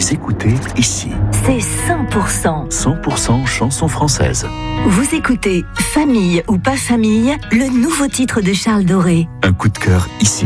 Vous écoutez ici. C'est 100%. 100% chansons françaises. Vous écoutez Famille ou pas famille, le nouveau titre de Charles Doré. Un coup de cœur ici.